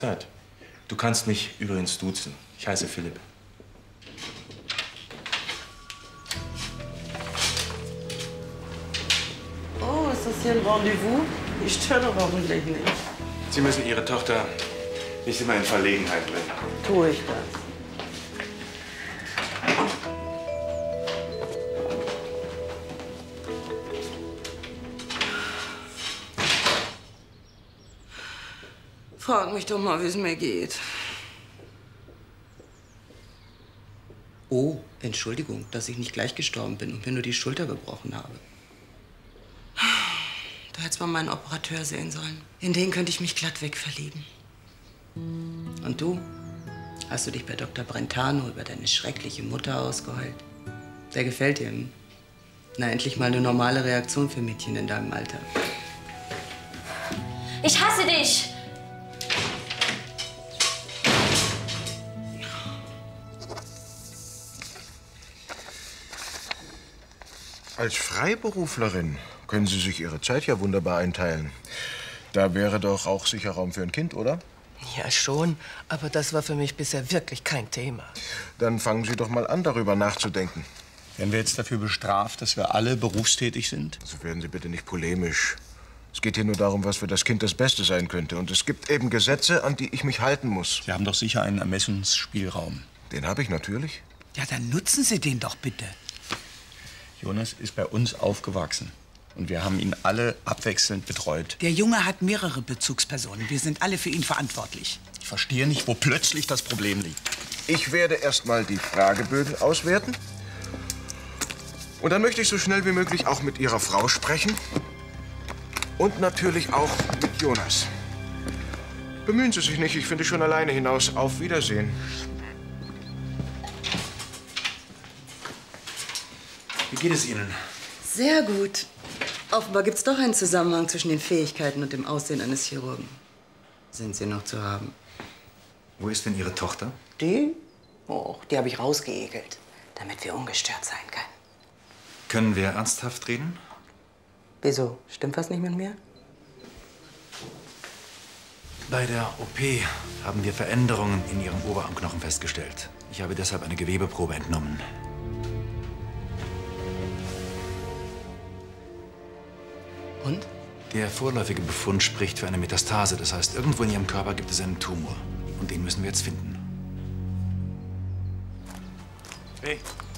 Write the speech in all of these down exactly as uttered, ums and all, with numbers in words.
Zeit. Du kannst mich übrigens duzen. Ich heiße Philipp. Oh, ist das hier ein Rendezvous? Ich störe doch hoffentlich nicht. Sie müssen Ihre Tochter nicht immer in Verlegenheit bringen. Tue ich das? Frag mich doch mal, wie es mir geht. Oh, Entschuldigung, dass ich nicht gleich gestorben bin und mir nur die Schulter gebrochen habe. Du hättest mal meinen Operateur sehen sollen. In den könnte ich mich glattweg verlieben. Und du? Hast du dich bei Doktor Brentano über deine schreckliche Mutter ausgeheult? Der gefällt dir. Hm? Na, endlich mal eine normale Reaktion für Mädchen in deinem Alter. Ich hasse dich! Als Freiberuflerin können Sie sich Ihre Zeit ja wunderbar einteilen. Da wäre doch auch sicher Raum für ein Kind, oder? Ja, schon. Aber das war für mich bisher wirklich kein Thema. Dann fangen Sie doch mal an, darüber nachzudenken. Werden wir jetzt dafür bestraft, dass wir alle berufstätig sind? Also werden Sie bitte nicht polemisch. Es geht hier nur darum, was für das Kind das Beste sein könnte. Und es gibt eben Gesetze, an die ich mich halten muss. Sie haben doch sicher einen Ermessensspielraum. Den habe ich natürlich. Ja, dann nutzen Sie den doch bitte. Jonas ist bei uns aufgewachsen. Und wir haben ihn alle abwechselnd betreut. Der Junge hat mehrere Bezugspersonen. Wir sind alle für ihn verantwortlich. Ich verstehe nicht, wo plötzlich das Problem liegt. Ich werde erst mal die Fragebögen auswerten. Und dann möchte ich so schnell wie möglich auch mit Ihrer Frau sprechen. Und natürlich auch mit Jonas. Bemühen Sie sich nicht, ich finde schon alleine hinaus. Auf Wiedersehen. Wie geht es Ihnen? Sehr gut. Offenbar gibt es doch einen Zusammenhang zwischen den Fähigkeiten und dem Aussehen eines Chirurgen. Sind sie noch zu haben? Wo ist denn Ihre Tochter? Die? Oh, die habe ich rausgeekelt, damit wir ungestört sein können. Können wir ernsthaft reden? Wieso? Stimmt was nicht mit mir? Bei der O P haben wir Veränderungen in Ihrem Oberarmknochen festgestellt. Ich habe deshalb eine Gewebeprobe entnommen. Und? Der vorläufige Befund spricht für eine Metastase. Das heißt, irgendwo in Ihrem Körper gibt es einen Tumor. Und den müssen wir jetzt finden. Hey.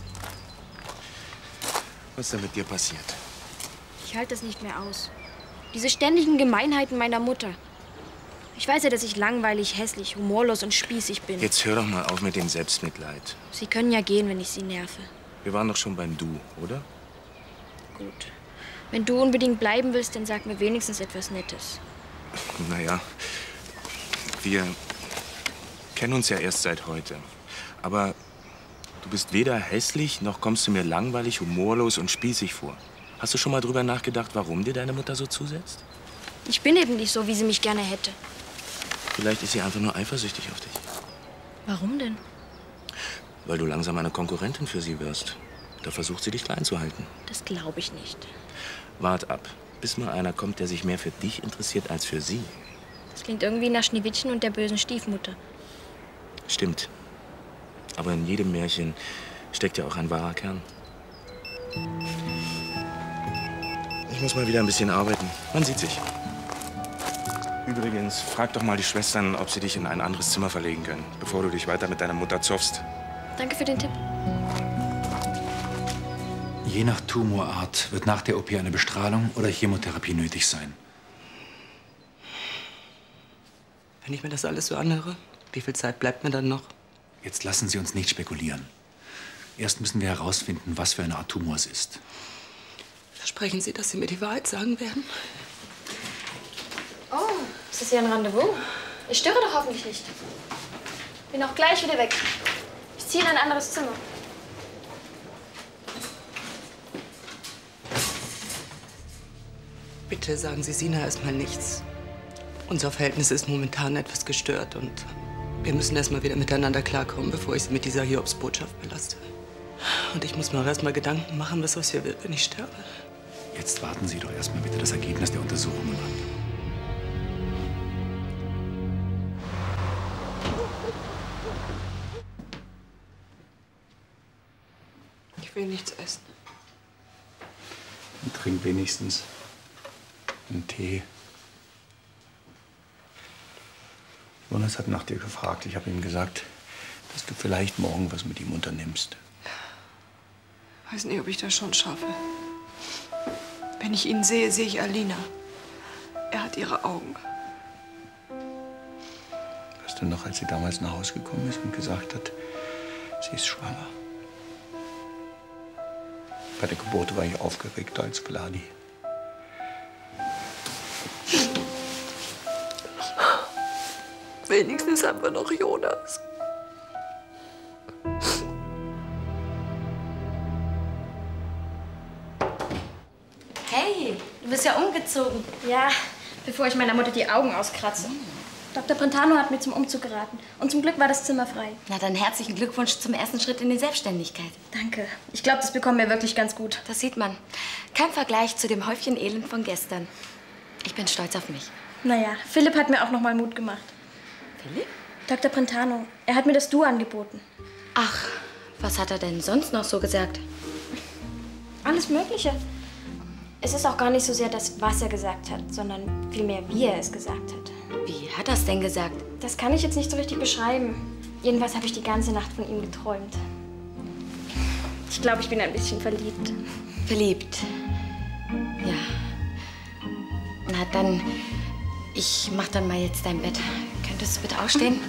Was ist denn mit dir passiert? Ich halte das nicht mehr aus. Diese ständigen Gemeinheiten meiner Mutter. Ich weiß ja, dass ich langweilig, hässlich, humorlos und spießig bin. Jetzt hör doch mal auf mit dem Selbstmitleid. Sie können ja gehen, wenn ich Sie nerve. Wir waren doch schon beim Du, oder? Gut. Wenn du unbedingt bleiben willst, dann sag mir wenigstens etwas Nettes. Naja, wir kennen uns ja erst seit heute. Aber du bist weder hässlich, noch kommst du mir langweilig, humorlos und spießig vor. Hast du schon mal drüber nachgedacht, warum dir deine Mutter so zusetzt? Ich bin eben nicht so, wie sie mich gerne hätte. Vielleicht ist sie einfach nur eifersüchtig auf dich. Warum denn? Weil du langsam eine Konkurrentin für sie wirst. Da versucht sie, dich klein zu halten. Das glaube ich nicht. Wart ab, bis mal einer kommt, der sich mehr für dich interessiert als für sie. Das klingt irgendwie nach Schneewittchen und der bösen Stiefmutter. Stimmt. Aber in jedem Märchen steckt ja auch ein wahrer Kern. Ich muss mal wieder ein bisschen arbeiten. Man sieht sich. Übrigens, frag doch mal die Schwestern, ob sie dich in ein anderes Zimmer verlegen können, bevor du dich weiter mit deiner Mutter zoffst. Danke für den Tipp. Je nach Tumorart wird nach der O P eine Bestrahlung oder Chemotherapie nötig sein. Wenn ich mir das alles so anhöre, wie viel Zeit bleibt mir dann noch? Jetzt lassen Sie uns nicht spekulieren. Erst müssen wir herausfinden, was für eine Art Tumor es ist. Versprechen Sie, dass Sie mir die Wahrheit sagen werden? Oh, ist das hier ein Rendezvous? Ich störe doch hoffentlich nicht. Bin auch gleich wieder weg. Ich ziehe in ein anderes Zimmer. Bitte sagen Sie Sina erstmal nichts. Unser Verhältnis ist momentan etwas gestört und wir müssen erst mal wieder miteinander klarkommen, bevor ich Sie mit dieser Hiobsbotschaft belaste. Und ich muss mir auch erst mal Gedanken machen, was aus hier wird, wenn ich sterbe. Jetzt warten Sie doch erst mal bitte das Ergebnis der Untersuchungen ab. will nichts essen. Und trink wenigstens einen Tee. Jonas hat nach dir gefragt. Ich habe ihm gesagt, dass du vielleicht morgen was mit ihm unternimmst. Ich weiß nicht, ob ich das schon schaffe. Wenn ich ihn sehe, sehe ich Alina. Er hat ihre Augen. Weißt du noch, als sie damals nach Hause gekommen ist und gesagt hat, sie ist schwanger? Bei der Geburt war ich aufgeregter als Vladi. Wenigstens haben wir noch Jonas. Hey, du bist ja umgezogen. Ja, bevor ich meiner Mutter die Augen auskratze. Doktor Brentano hat mir zum Umzug geraten. Und zum Glück war das Zimmer frei. Na dann herzlichen Glückwunsch zum ersten Schritt in die Selbstständigkeit. Danke. Ich glaube, das bekommen wir wirklich ganz gut. Das sieht man. Kein Vergleich zu dem Häufchen Elend von gestern. Ich bin stolz auf mich. Naja, Philipp hat mir auch noch mal Mut gemacht. Philipp? Doktor Brentano. Er hat mir das Du angeboten. Ach, was hat er denn sonst noch so gesagt? Alles Mögliche. Es ist auch gar nicht so sehr das, was er gesagt hat, sondern vielmehr, wie er es gesagt hat. Wie hat er es denn gesagt? Das kann ich jetzt nicht so richtig beschreiben. Jedenfalls habe ich die ganze Nacht von ihm geträumt. Ich glaube, ich bin ein bisschen verliebt. Verliebt? Ja. Na dann, ich mach dann mal jetzt dein Bett. Könntest du bitte aufstehen?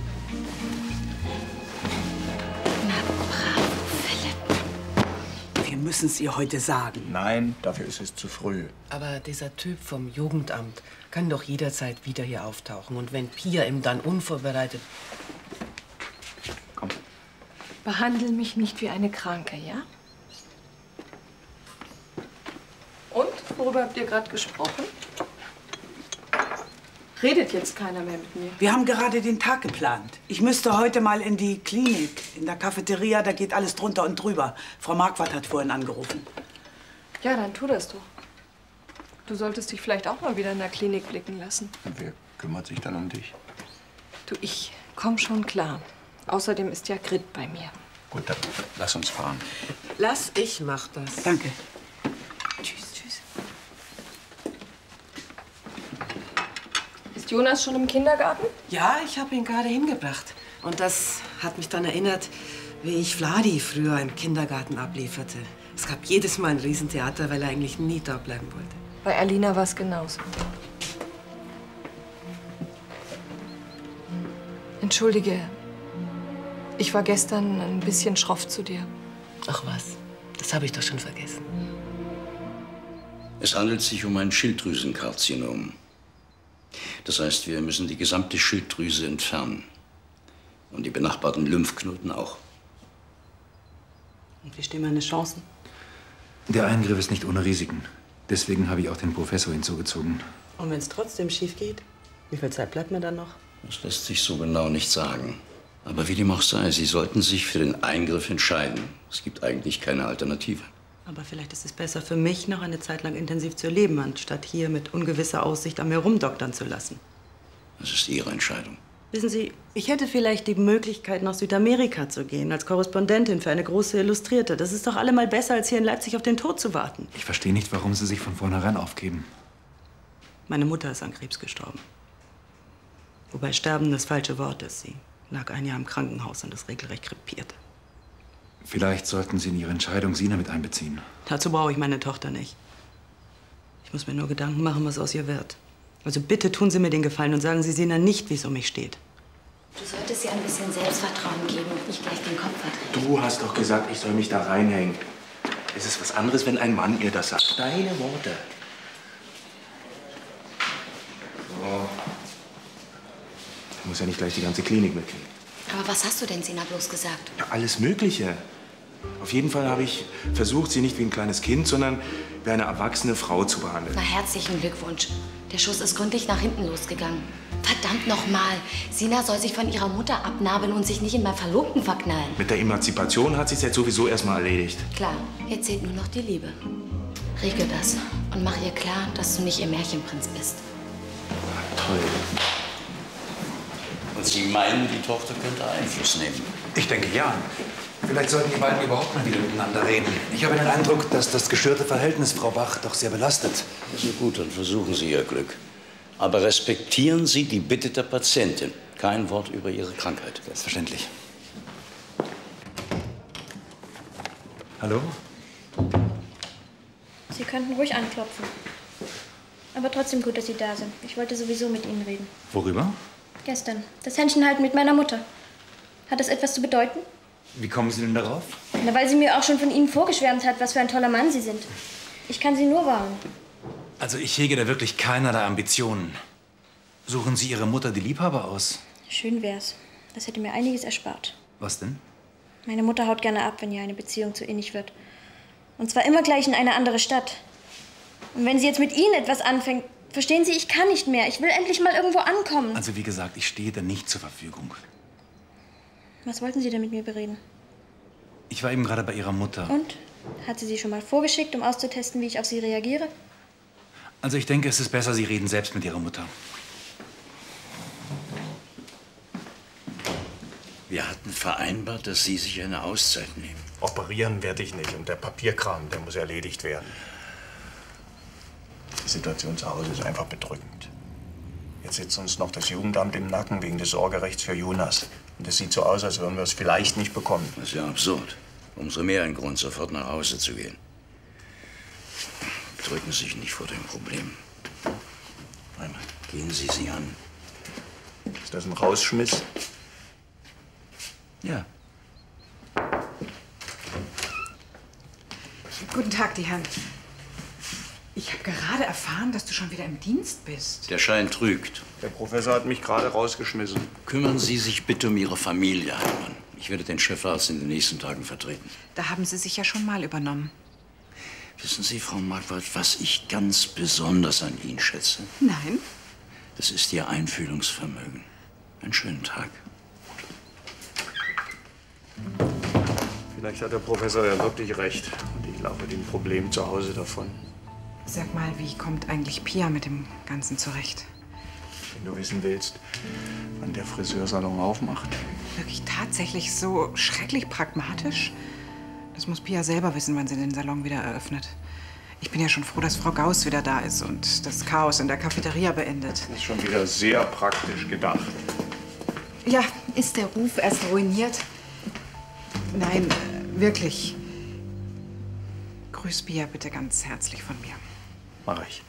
Na bravo, Philipp. Wir müssen es ihr heute sagen. Nein, dafür ist es zu früh. Aber dieser Typ vom Jugendamt kann doch jederzeit wieder hier auftauchen. Und wenn Pia ihm dann unvorbereitet... Komm. Behandle mich nicht wie eine Kranke, ja? Und? Worüber habt ihr gerade gesprochen? Redet jetzt keiner mehr mit mir? Wir haben gerade den Tag geplant. Ich müsste heute mal in die Klinik, in der Cafeteria, da geht alles drunter und drüber. Frau Marquardt hat vorhin angerufen. Ja, dann tu das doch. Du solltest dich vielleicht auch mal wieder in der Klinik blicken lassen. Und wer kümmert sich dann um dich? Du, ich komm schon klar. Außerdem ist ja Grit bei mir. Gut, dann lass uns fahren. Lass, ich mach das. Danke. Tschüss, tschüss. Ist Jonas schon im Kindergarten? Ja, ich habe ihn gerade hingebracht. Und das hat mich dann erinnert, wie ich Vladi früher im Kindergarten ablieferte. Es gab jedes Mal ein Riesentheater, weil er eigentlich nie da bleiben wollte. Bei Alina war es genauso. Entschuldige, ich war gestern ein bisschen schroff zu dir. Ach was, das habe ich doch schon vergessen. Es handelt sich um ein Schilddrüsenkarzinom. Das heißt, wir müssen die gesamte Schilddrüse entfernen. Und die benachbarten Lymphknoten auch. Und wie stehen meine Chancen? Der Eingriff ist nicht ohne Risiken. Deswegen habe ich auch den Professor hinzugezogen. Und wenn es trotzdem schief geht, wie viel Zeit bleibt mir dann noch? Das lässt sich so genau nicht sagen. Aber wie dem auch sei, Sie sollten sich für den Eingriff entscheiden. Es gibt eigentlich keine Alternative. Aber vielleicht ist es besser für mich, noch eine Zeit lang intensiv zu leben, anstatt hier mit ungewisser Aussicht an mir rumdoktern zu lassen. Das ist Ihre Entscheidung. Wissen Sie, ich hätte vielleicht die Möglichkeit, nach Südamerika zu gehen, als Korrespondentin für eine große Illustrierte. Das ist doch allemal besser, als hier in Leipzig auf den Tod zu warten. Ich verstehe nicht, warum Sie sich von vornherein aufgeben. Meine Mutter ist an Krebs gestorben. Wobei sterben das falsche Wort ist. Sie lag ein Jahr im Krankenhaus und ist regelrecht krepiert. Vielleicht sollten Sie in Ihre Entscheidung Sina mit einbeziehen. Dazu brauche ich meine Tochter nicht. Ich muss mir nur Gedanken machen, was aus ihr wird. Also bitte tun Sie mir den Gefallen und sagen Sie Sina nicht, wie es um mich steht. Du solltest ihr ein bisschen Selbstvertrauen geben und nicht gleich den Kopf verdrehen. Du hast doch gesagt, ich soll mich da reinhängen. Es ist was anderes, wenn ein Mann ihr das sagt. Deine Worte. So. Du musst ja nicht gleich die ganze Klinik mitkriegen. Aber was hast du denn Sina bloß gesagt? Ja, alles Mögliche. Auf jeden Fall habe ich versucht, sie nicht wie ein kleines Kind, sondern wie eine erwachsene Frau zu behandeln. Na, herzlichen Glückwunsch. Der Schuss ist gründlich nach hinten losgegangen. Verdammt nochmal. Sina soll sich von ihrer Mutter abnabeln und sich nicht in meinen Verlobten verknallen. Mit der Emanzipation hat sich's jetzt sowieso erstmal erledigt. Klar, jetzt zählt nur noch die Liebe. Regel das und mach ihr klar, dass du nicht ihr Märchenprinz bist. Toll. Und Sie meinen, die Tochter könnte Einfluss nehmen? Ich denke, ja. Vielleicht sollten die beiden überhaupt mal wieder miteinander reden. Ich habe den Eindruck, dass das gestörte Verhältnis Frau Bach doch sehr belastet. Also gut, dann versuchen Sie Ihr Glück. Aber respektieren Sie die Bitte der Patientin. Kein Wort über ihre Krankheit. Selbstverständlich. Hallo? Sie könnten ruhig anklopfen. Aber trotzdem gut, dass Sie da sind. Ich wollte sowieso mit Ihnen reden. Worüber? Gestern. Das Händchenhalten mit meiner Mutter. Hat das etwas zu bedeuten? Wie kommen Sie denn darauf? Na, weil sie mir auch schon von Ihnen vorgeschwärmt hat, was für ein toller Mann Sie sind. Ich kann Sie nur warnen. Also ich hege da wirklich keinerlei Ambitionen. Suchen Sie Ihre Mutter die Liebhaber aus? Schön wär's. Das hätte mir einiges erspart. Was denn? Meine Mutter haut gerne ab, wenn ihr eine Beziehung zu innig wird. Und zwar immer gleich in eine andere Stadt. Und wenn sie jetzt mit Ihnen etwas anfängt, verstehen Sie, ich kann nicht mehr. Ich will endlich mal irgendwo ankommen. Also wie gesagt, ich stehe da nicht zur Verfügung. Was wollten Sie denn mit mir bereden? Ich war eben gerade bei Ihrer Mutter. Und? Hat sie Sie schon mal vorgeschickt, um auszutesten, wie ich auf Sie reagiere? Also ich denke, es ist besser, Sie reden selbst mit Ihrer Mutter. Wir hatten vereinbart, dass Sie sich eine Auszeit nehmen. Operieren werde ich nicht und der Papierkram, der muss erledigt werden. Die Situation zu Hause ist einfach bedrückend. Jetzt sitzt uns noch das Jugendamt im Nacken wegen des Sorgerechts für Jonas. Und es sieht so aus, als würden wir es vielleicht nicht bekommen. Das ist ja absurd. Umso mehr ein Grund, sofort nach Hause zu gehen. Drücken Sie sich nicht vor dem Problem. Einmal gehen Sie sie an. Ist das ein Rausschmiss? Ja. Guten Tag, die Herren. Ich habe gerade erfahren, dass du schon wieder im Dienst bist. Der Schein trügt. Der Professor hat mich gerade rausgeschmissen. Kümmern Sie sich bitte um Ihre Familie, Heimann. Ich werde den Chefarzt in den nächsten Tagen vertreten. Da haben Sie sich ja schon mal übernommen. Wissen Sie, Frau Marquardt, was ich ganz besonders an Ihnen schätze? Nein. Das ist Ihr Einfühlungsvermögen. Einen schönen Tag. Vielleicht hat der Professor ja wirklich recht. Und ich laufe dem Problem zu Hause davon. Sag mal, wie kommt eigentlich Pia mit dem Ganzen zurecht? Wenn du wissen willst, wann der Friseursalon aufmacht. Wirklich tatsächlich so schrecklich pragmatisch? Das muss Pia selber wissen, wann sie den Salon wieder eröffnet. Ich bin ja schon froh, dass Frau Gauss wieder da ist und das Chaos in der Cafeteria beendet. Das ist schon wieder sehr praktisch gedacht. Ja, ist der Ruf erst ruiniert? Nein, äh, wirklich. Grüß Pia bitte ganz herzlich von mir. Mach ich.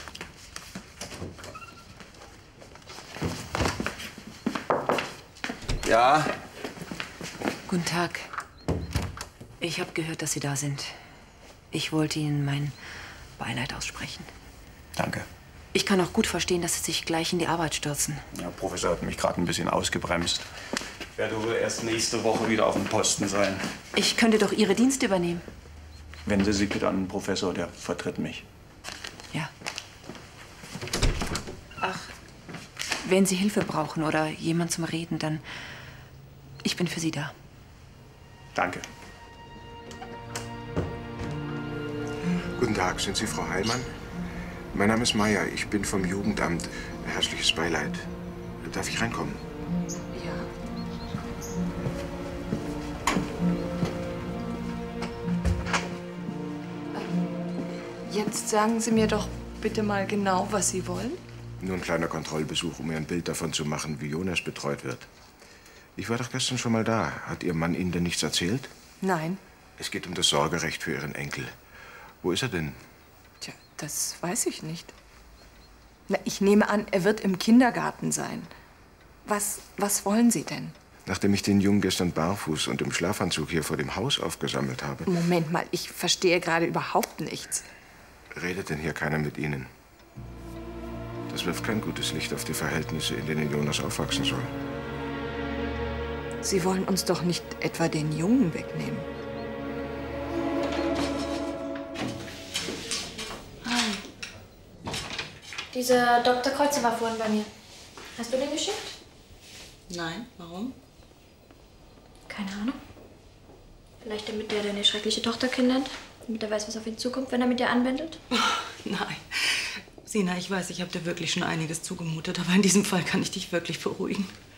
Ja? Guten Tag. Ich habe gehört, dass Sie da sind. Ich wollte Ihnen mein Beileid aussprechen. Danke. Ich kann auch gut verstehen, dass Sie sich gleich in die Arbeit stürzen. Der Professor hat mich gerade ein bisschen ausgebremst. Ich werde wohl erst nächste Woche wieder auf dem Posten sein. Ich könnte doch Ihre Dienste übernehmen. Wenden Sie sich bitte an den Professor, der vertritt mich. Ja. Ach, wenn Sie Hilfe brauchen oder jemand zum Reden, dann... Ich bin für Sie da. Danke. Guten Tag, sind Sie Frau Heilmann? Mein Name ist Meier, ich bin vom Jugendamt. Herzliches Beileid. Darf ich reinkommen? Ja. Jetzt sagen Sie mir doch bitte mal genau, was Sie wollen. Nur ein kleiner Kontrollbesuch, um mir ein Bild davon zu machen, wie Jonas betreut wird. Ich war doch gestern schon mal da. Hat Ihr Mann Ihnen denn nichts erzählt? Nein. Es geht um das Sorgerecht für Ihren Enkel. Wo ist er denn? Tja, das weiß ich nicht. Na, ich nehme an, er wird im Kindergarten sein. Was, was wollen Sie denn? Nachdem ich den Jungen gestern barfuß und im Schlafanzug hier vor dem Haus aufgesammelt habe. Moment mal, ich verstehe gerade überhaupt nichts. Redet denn hier keiner mit Ihnen? Das wirft kein gutes Licht auf die Verhältnisse, in denen Jonas aufwachsen soll. Sie wollen uns doch nicht etwa den Jungen wegnehmen. Hi. Dieser Doktor Kreuzer war vorhin bei mir. Hast du den geschickt? Nein, warum? Keine Ahnung. Vielleicht damit der deine schreckliche Tochter kennenlernt? Damit er weiß, was auf ihn zukommt, wenn er mit dir anbändelt? Oh, nein. Sina, ich weiß, ich habe dir wirklich schon einiges zugemutet, aber in diesem Fall kann ich dich wirklich beruhigen.